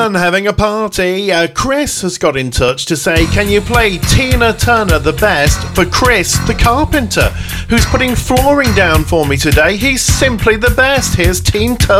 And having a party, Chris has got in touch to say, can you play Tina Turner the Best for Chris the Carpenter, who's putting flooring down for me today? He's simply the best. Here's Teen Turner.